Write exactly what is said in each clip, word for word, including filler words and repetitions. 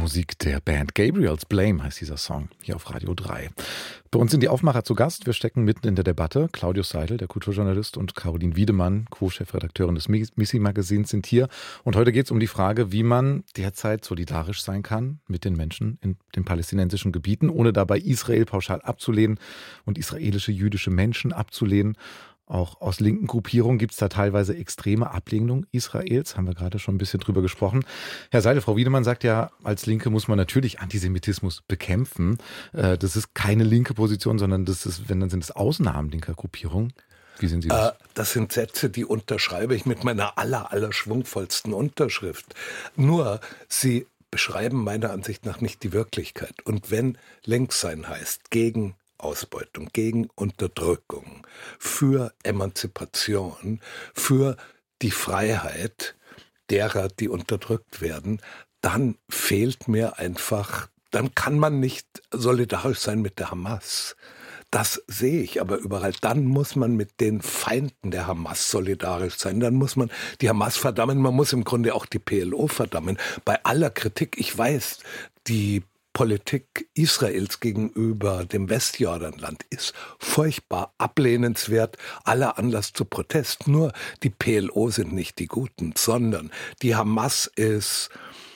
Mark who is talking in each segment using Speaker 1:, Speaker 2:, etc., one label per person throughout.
Speaker 1: Musik der Band Gabriel's Blame heißt dieser Song hier auf Radio drei. Bei uns sind die Aufmacher zu Gast. Wir stecken mitten in der Debatte. Claudius Seidel, der Kulturjournalist, und Caroline Wiedemann, Co-Chefredakteurin des Missi-Magazins, sind hier. Und heute geht es um die Frage, wie man derzeit solidarisch sein kann mit den Menschen in den palästinensischen Gebieten, ohne dabei Israel pauschal abzulehnen und israelische jüdische Menschen abzulehnen. Auch aus linken Gruppierungen gibt es da teilweise extreme Ablehnung Israels, haben wir gerade schon ein bisschen drüber gesprochen. Herr Seidel, Frau Wiedemann sagt ja, als Linke muss man natürlich Antisemitismus bekämpfen. Das ist keine linke Position, sondern das ist, wenn dann sind es Ausnahmen linker Gruppierungen. Wie sehen Sie das?
Speaker 2: Äh, das sind Sätze, die unterschreibe ich mit meiner aller, aller schwungvollsten Unterschrift. Nur, sie beschreiben meiner Ansicht nach nicht die Wirklichkeit. Und wenn links sein heißt, gegen Ausbeutung, gegen Unterdrückung, für Emanzipation, für die Freiheit derer, die unterdrückt werden, dann fehlt mir einfach, dann kann man nicht solidarisch sein mit der Hamas. Das sehe ich aber überall. Dann muss man mit den Feinden der Hamas solidarisch sein. Dann muss man die Hamas verdammen. Man muss im Grunde auch die P L O verdammen. Bei aller Kritik, ich weiß, die Politik Israels gegenüber dem Westjordanland ist furchtbar ablehnenswert, aller Anlass zu Protest. Nur die P L O sind nicht die Guten, sondern die Hamas ist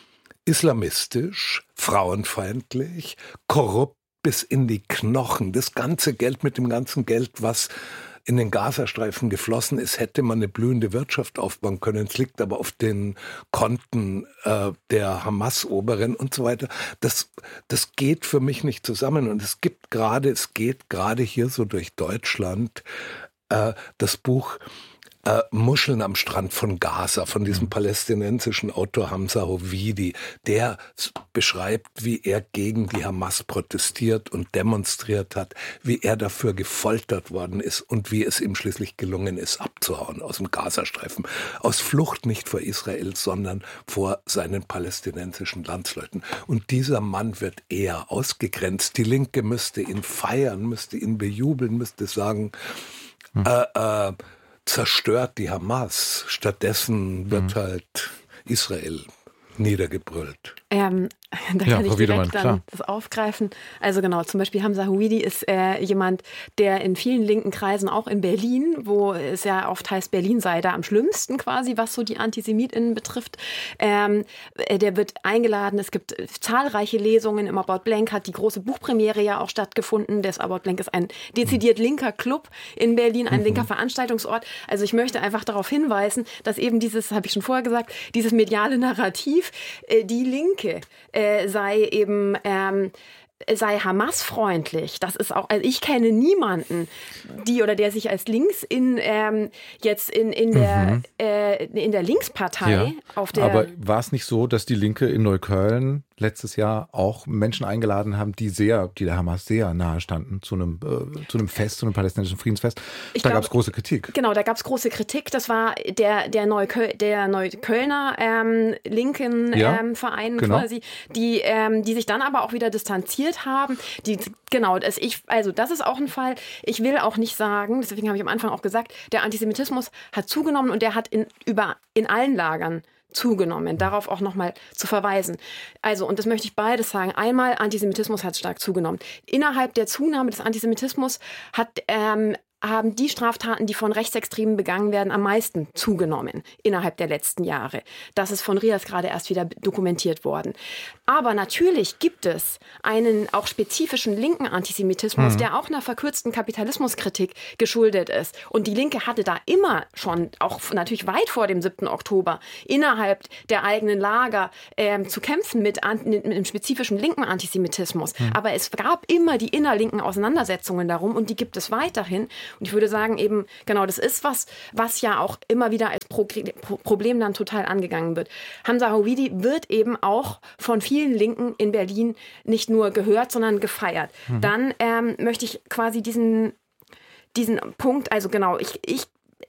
Speaker 2: islamistisch, frauenfeindlich, korrupt bis in die Knochen. Das ganze Geld, mit dem ganzen Geld, was in den Gazastreifen geflossen ist, hätte man eine blühende Wirtschaft aufbauen können. Es liegt aber auf den Konten äh, der Hamas-Oberen und so weiter. Das, das geht für mich nicht zusammen. Und es gibt gerade, es geht gerade hier so durch Deutschland äh, das Buch Äh, Muscheln am Strand von Gaza, von diesem mhm. palästinensischen Autor Hamza Hovidi, der beschreibt, wie er gegen die Hamas protestiert und demonstriert hat, wie er dafür gefoltert worden ist und wie es ihm schließlich gelungen ist, abzuhauen aus dem Gazastreifen. Aus Flucht nicht vor Israel, sondern vor seinen palästinensischen Landsleuten. Und dieser Mann wird eher ausgegrenzt. Die Linke müsste ihn feiern, müsste ihn bejubeln, müsste sagen, mhm. äh, äh, zerstört die Hamas. Stattdessen wird mhm. halt Israel niedergebrüllt.
Speaker 3: Ähm, da
Speaker 1: ja,
Speaker 3: kann ich
Speaker 1: Frau
Speaker 3: direkt
Speaker 1: Wiedemann,
Speaker 3: dann
Speaker 1: klar.
Speaker 3: das aufgreifen. Also genau, zum Beispiel Hamza Hovidi ist äh, jemand, der in vielen linken Kreisen, auch in Berlin, wo es ja oft heißt, Berlin sei da am schlimmsten quasi, was so die AntisemitInnen betrifft, ähm, der wird eingeladen. Es gibt zahlreiche Lesungen. Im About Blank hat die große Buchpremiere ja auch stattgefunden. Das About Blank ist ein dezidiert linker Club in Berlin, ein mhm. linker Veranstaltungsort. Also ich möchte einfach darauf hinweisen, dass eben dieses, habe ich schon vorher gesagt, dieses mediale Narrativ, äh, die Linke äh, sei eben ähm, sei Hamas-freundlich. Das ist auch, also ich kenne niemanden, die oder der sich als links in ähm, jetzt in in der
Speaker 1: mhm.
Speaker 3: äh, in der Linkspartei
Speaker 1: ja.
Speaker 3: auf der.
Speaker 1: Aber war es nicht so, dass die Linke in Neukölln letztes Jahr auch Menschen eingeladen haben, die sehr, die der Hamas sehr nahe standen zu einem äh, zu einem Fest, zu einem palästinensischen Friedensfest?
Speaker 3: Ich
Speaker 1: da
Speaker 3: glaub,
Speaker 1: gab es große Kritik.
Speaker 3: Genau, da gab es große Kritik. Das war der der Neuköl der Neuköllner ähm, linken
Speaker 1: ja,
Speaker 3: ähm, Verein
Speaker 1: genau.
Speaker 3: quasi, die ähm, die sich dann aber auch wieder distanziert haben. Die, genau, das, ich, also das ist auch ein Fall. Ich will auch nicht sagen, deswegen habe ich am Anfang auch gesagt, der Antisemitismus hat zugenommen und der hat in, über, in allen Lagern zugenommen. Darauf auch nochmal zu verweisen. Also, und das möchte ich beides sagen. Einmal, Antisemitismus hat stark zugenommen. Innerhalb der Zunahme des Antisemitismus hat ähm, haben die Straftaten, die von Rechtsextremen begangen werden, am meisten zugenommen innerhalb der letzten Jahre. Das ist von Rias gerade erst wieder dokumentiert worden. Aber natürlich gibt es einen auch spezifischen linken Antisemitismus, mhm. der auch einer verkürzten Kapitalismuskritik geschuldet ist. Und die Linke hatte da immer schon, auch natürlich weit vor dem siebten Oktober, innerhalb der eigenen Lager ähm, zu kämpfen mit, an, mit einem spezifischen linken Antisemitismus. Mhm. Aber es gab immer die innerlinken Auseinandersetzungen darum und die gibt es weiterhin. Und ich würde sagen eben, genau, das ist was, was ja auch immer wieder als Pro- Pro- Problem dann total angegangen wird. Hamza Hovidi wird eben auch von vielen Linken in Berlin nicht nur gehört, sondern gefeiert. Mhm. Dann ähm, möchte ich quasi diesen, diesen Punkt, also genau, ich, ich,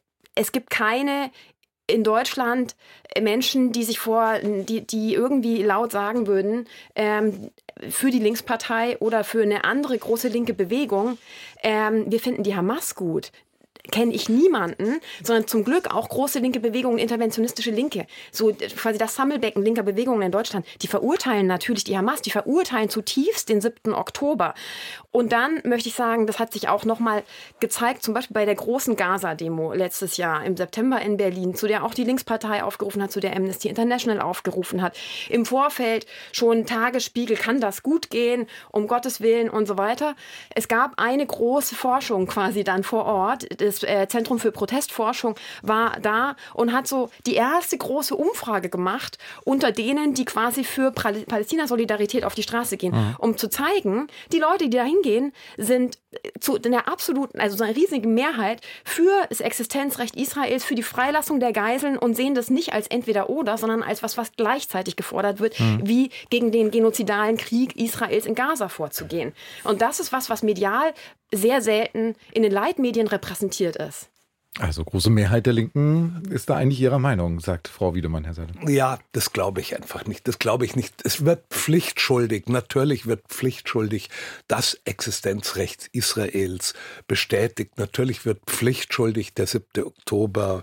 Speaker 3: es gibt keine in Deutschland Menschen, die sich vor, die, die irgendwie laut sagen würden, ähm, für die Linkspartei oder für eine andere große linke Bewegung, ähm, wir finden die Hamas gut. kenne ich niemanden, sondern zum Glück auch große linke Bewegungen, interventionistische Linke, so quasi das Sammelbecken linker Bewegungen in Deutschland, die verurteilen natürlich die Hamas, die verurteilen zutiefst den siebten Oktober. Und dann möchte ich sagen, das hat sich auch nochmal gezeigt, zum Beispiel bei der großen Gaza-Demo letztes Jahr im September in Berlin, zu der auch die Linkspartei aufgerufen hat, zu der Amnesty International aufgerufen hat. Im Vorfeld schon Tagesspiegel, kann das gut gehen, um Gottes Willen und so weiter. Es gab eine große Forschung quasi dann vor Ort. Das äh, Zentrum für Protestforschung war da und hat so die erste große Umfrage gemacht unter denen, die quasi für Palästina-Solidarität auf die Straße gehen, mhm. um zu zeigen, die Leute, die da hingehen, sind zu einer absoluten, also so eine riesige Mehrheit für das Existenzrecht Israels, für die Freilassung der Geiseln und sehen das nicht als Entweder-Oder, sondern als was, was gleichzeitig gefordert wird, mhm. wie gegen den genozidalen Krieg Israels in Gaza vorzugehen. Und das ist was, was medial sehr selten in den Leitmedien repräsentiert ist.
Speaker 1: Also große Mehrheit der Linken ist da eigentlich ihrer Meinung, sagt Frau Wiedemann, Herr Seidel.
Speaker 2: Ja, das glaube ich einfach nicht. Das glaube ich nicht. Es wird pflichtschuldig, natürlich wird pflichtschuldig das Existenzrecht Israels bestätigt. Natürlich wird pflichtschuldig der siebte Oktober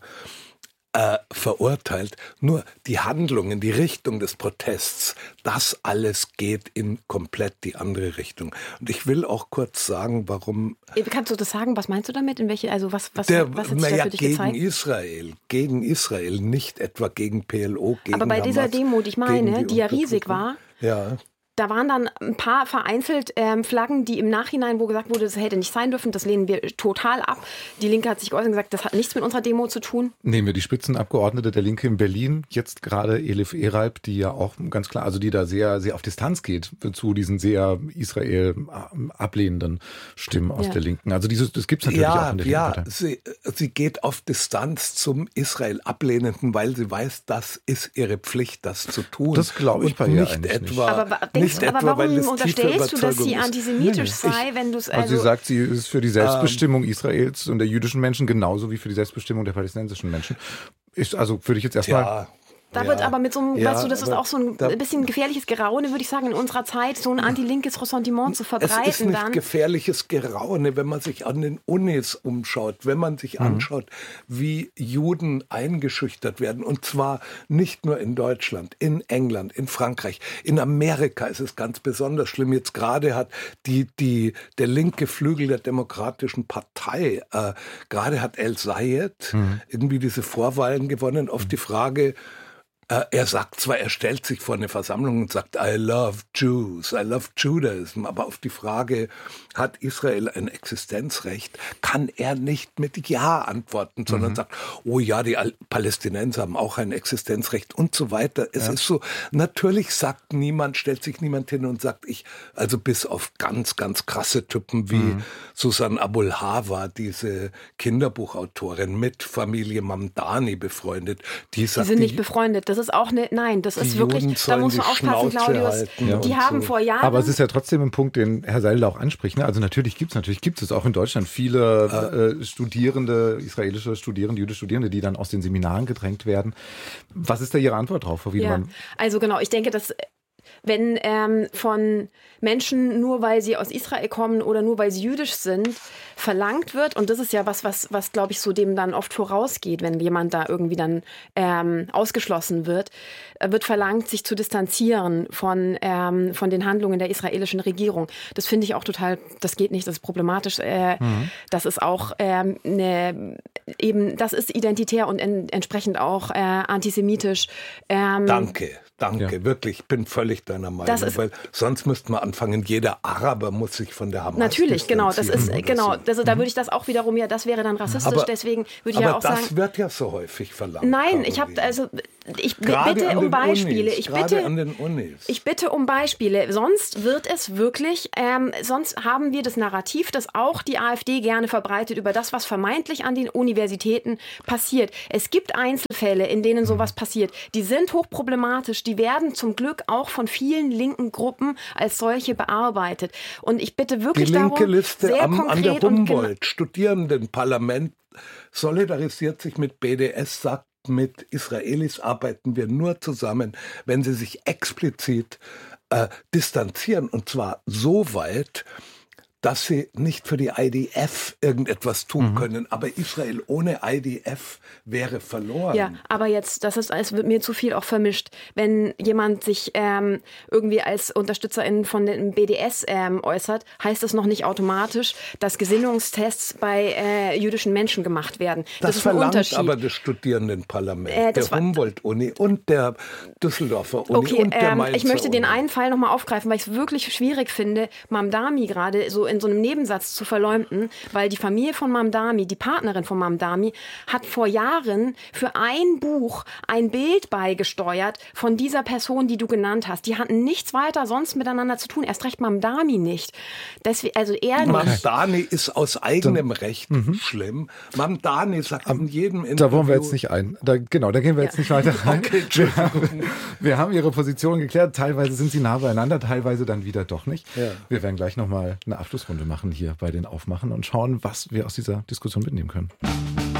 Speaker 2: Äh, verurteilt. Nur die Handlungen, die Richtung des Protests, das alles geht in komplett die andere Richtung. Und ich will auch kurz sagen, warum...
Speaker 3: Kannst du das sagen? Was meinst du damit? In welche, also was, was,
Speaker 2: der,
Speaker 3: was hat sich
Speaker 2: na
Speaker 3: da
Speaker 2: ja,
Speaker 3: für dich
Speaker 2: gegen
Speaker 3: gezeigt?
Speaker 2: Israel, gegen Israel, nicht etwa gegen P L O, gegen
Speaker 3: Aber bei
Speaker 2: Hamas,
Speaker 3: dieser Demo, die ich meine, die, die ja riesig war,
Speaker 2: ja.
Speaker 3: da waren dann ein paar vereinzelt ähm, Flaggen, die im Nachhinein, wo gesagt wurde, das hätte nicht sein dürfen, das lehnen wir total ab. Die Linke hat sich geäußert und gesagt, das hat nichts mit unserer Demo zu tun.
Speaker 1: Nehmen wir die Spitzenabgeordnete der Linke in Berlin, jetzt gerade Elif Eralp, die ja auch ganz klar, also die da sehr, sehr auf Distanz geht zu diesen sehr Israel ablehnenden Stimmen aus
Speaker 3: ja.
Speaker 1: der Linken. Also dieses, das gibt es natürlich
Speaker 2: ja,
Speaker 1: auch in der
Speaker 2: ja,
Speaker 1: Linken-Partei.
Speaker 2: Sie, sie geht auf Distanz zum Israel ablehnenden, weil sie weiß, das ist ihre Pflicht, das zu tun.
Speaker 1: Das glaube ich bei ihr eigentlich
Speaker 2: etwa,
Speaker 1: nicht.
Speaker 3: Aber, denkst,
Speaker 2: nicht
Speaker 3: aber
Speaker 2: etwa,
Speaker 3: warum
Speaker 2: weil es
Speaker 3: unterstellst du, dass sie
Speaker 2: ist.
Speaker 3: antisemitisch
Speaker 1: Nee,
Speaker 3: sei, wenn du es...
Speaker 1: Also,
Speaker 3: Also,
Speaker 1: sie sagt, sie ist für die Selbstbestimmung ähm, Israels und der jüdischen Menschen genauso wie für die Selbstbestimmung der palästinensischen Menschen. Ist, also würde ich jetzt erstmal...
Speaker 2: Ja.
Speaker 3: Da
Speaker 2: ja.
Speaker 3: wird aber mit so einem,
Speaker 2: ja,
Speaker 3: weißt du, das ist auch so ein
Speaker 2: da,
Speaker 3: bisschen gefährliches Geraune, würde ich sagen, in unserer Zeit, so ein antilinkes Ressentiment zu verbreiten.
Speaker 2: Es ist nicht
Speaker 3: dann.
Speaker 2: gefährliches Geraune, wenn man sich an den Unis umschaut, wenn man sich mhm. anschaut, wie Juden eingeschüchtert werden. Und zwar nicht nur in Deutschland, in England, in Frankreich, in Amerika ist es ganz besonders schlimm. Jetzt gerade hat die, die, der linke Flügel der Demokratischen Partei, äh, gerade hat El Sayed mhm. irgendwie diese Vorwahlen gewonnen auf mhm. die Frage, er sagt zwar, er stellt sich vor eine Versammlung und sagt, I love Jews, I love Judaism, aber auf die Frage, hat Israel ein Existenzrecht, kann er nicht mit Ja antworten, sondern mhm. sagt, oh ja, die Palästinenser haben auch ein Existenzrecht und so weiter. Es ja. ist so, natürlich sagt niemand, stellt sich niemand hin und sagt, ich, also bis auf ganz, ganz krasse Typen wie mhm. Susan Abul-Hawa, diese Kinderbuchautorin mit Familie Mamdani befreundet, die sagt,
Speaker 3: die sind nicht befreundet, das ist auch eine, nein, das ist wirklich, da muss man aufpassen, Claudius,
Speaker 2: ja,
Speaker 3: die haben
Speaker 2: so.
Speaker 3: vor Jahren...
Speaker 1: Aber es ist ja trotzdem ein Punkt, den Herr Seidel auch anspricht, ne? Also natürlich gibt es natürlich gibt es auch in Deutschland viele äh, Studierende, israelische Studierende, jüdische Studierende, die dann aus den Seminaren gedrängt werden. Was ist da Ihre Antwort drauf, Frau Wiedemann?
Speaker 3: Ja, also genau, ich denke, dass wenn ähm, von Menschen, nur weil sie aus Israel kommen oder nur weil sie jüdisch sind, verlangt wird, und das ist ja was, was, was glaube ich, so dem dann oft vorausgeht, wenn jemand da irgendwie dann ähm, ausgeschlossen wird, wird verlangt, sich zu distanzieren von, ähm, von den Handlungen der israelischen Regierung. Das finde ich auch total, das geht nicht, das ist problematisch. Äh, mhm. Das ist auch ähm, eine, eben, das ist identitär und en, entsprechend auch äh, antisemitisch. Ähm,
Speaker 2: Danke. Danke, ja. wirklich, ich bin völlig deiner Meinung,
Speaker 3: das ist,
Speaker 2: weil sonst müsste man anfangen, jeder Araber muss sich von der Hamas
Speaker 3: natürlich, genau, das ist, genau,
Speaker 2: so.
Speaker 3: das, da würde ich das auch wiederum, ja, das wäre dann rassistisch,
Speaker 2: aber,
Speaker 3: deswegen würde ich ja auch sagen...
Speaker 2: Aber das wird ja so häufig verlangt.
Speaker 3: Nein, ich habe, also, ich
Speaker 2: Gerade
Speaker 3: bitte um Beispiele.
Speaker 2: Unis,
Speaker 3: ich bitte,
Speaker 2: an den Unis.
Speaker 3: Ich bitte um Beispiele, sonst wird es wirklich, ähm, sonst haben wir das Narrativ, das auch die AfD gerne verbreitet über das, was vermeintlich an den Universitäten passiert. Es gibt Einzelfälle, in denen sowas passiert. Die sind hochproblematisch, die werden zum Glück auch von vielen linken Gruppen als solche bearbeitet. Und ich bitte wirklich darum,
Speaker 2: die linke Liste
Speaker 3: sehr
Speaker 2: am,
Speaker 3: konkret
Speaker 2: an der Humboldt,
Speaker 3: und
Speaker 2: Studierendenparlament, solidarisiert sich mit B D S, sagt, mit Israelis arbeiten wir nur zusammen, wenn sie sich explizit äh, distanzieren. Und zwar so weit, dass sie nicht für die I D F irgendetwas tun
Speaker 1: Mhm.
Speaker 2: können. Aber Israel ohne I D F wäre verloren.
Speaker 3: Ja, aber jetzt, das ist, es wird mir zu viel auch vermischt. Wenn jemand sich ähm, irgendwie als Unterstützerin von dem B D S ähm, äußert, heißt das noch nicht automatisch, dass Gesinnungstests bei äh, jüdischen Menschen gemacht werden. Das,
Speaker 2: Das,
Speaker 3: ist ein
Speaker 2: verlangt
Speaker 3: Unterschied.
Speaker 2: aber das Studierendenparlament,
Speaker 3: Äh, das
Speaker 2: der
Speaker 3: war-
Speaker 2: Humboldt-Uni und der Düsseldorfer Uni
Speaker 3: Okay,
Speaker 2: und der
Speaker 3: ähm,
Speaker 2: Mainzer
Speaker 3: ich möchte den
Speaker 2: Uni.
Speaker 3: einen Fall nochmal aufgreifen, weil ich es wirklich schwierig finde, Mamdani gerade so in so einem Nebensatz zu verleumden, weil die Familie von Mamdani, die Partnerin von Mamdani, hat vor Jahren für ein Buch ein Bild beigesteuert von dieser Person, die du genannt hast. Die hatten nichts weiter sonst miteinander zu tun, erst recht Mamdani nicht. Deswegen, also er nicht.
Speaker 2: Mamdani ist aus eigenem Recht schlimm. Mamdani sagt in jedem Interview...
Speaker 1: Da wollen wir jetzt nicht ein. Da, genau, da gehen wir jetzt
Speaker 3: Ja.
Speaker 1: nicht weiter rein.
Speaker 2: Okay,
Speaker 1: wir, haben, wir haben ihre Position geklärt. Teilweise sind sie nah beieinander, teilweise dann wieder doch nicht.
Speaker 2: Ja.
Speaker 1: Wir werden gleich nochmal eine Abschlussrunde machen hier bei den Aufmachen und schauen, was wir aus dieser Diskussion mitnehmen können.